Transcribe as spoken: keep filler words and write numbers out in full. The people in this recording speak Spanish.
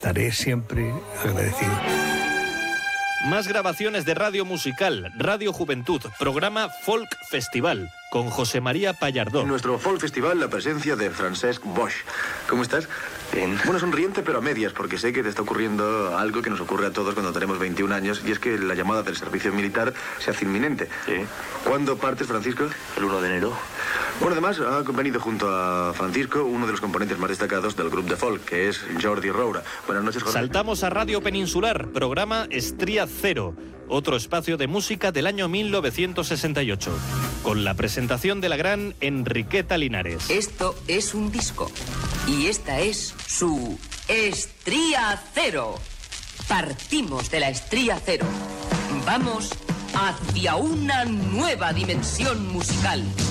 estaré siempre agradecido. Más grabaciones de Radio Musical, Radio Juventud, programa Folk Festival, con José María Pallardó. En nuestro Folk Festival, la presencia de Francesc Boix. ¿Cómo estás? Bien. Bueno, sonriente pero a medias, porque sé que te está ocurriendo algo que nos ocurre a todos cuando tenemos veintiún años, y es que la llamada del servicio militar se hace inminente. Sí. ¿Cuándo partes, Francisco? El uno de enero. Bueno, además, ha venido junto a Francisco uno de los componentes más destacados del grupo de folk, que es Jordi Roura. Buenas noches, Jordi. Saltamos a Radio Peninsular, programa Estría Cero, otro espacio de música del año mil novecientos sesenta y ocho, con la presentación de la gran Enriqueta Linares. Esto es un disco, y esta es su Estría Cero. Partimos de la Estría Cero. Vamos hacia una nueva dimensión musical.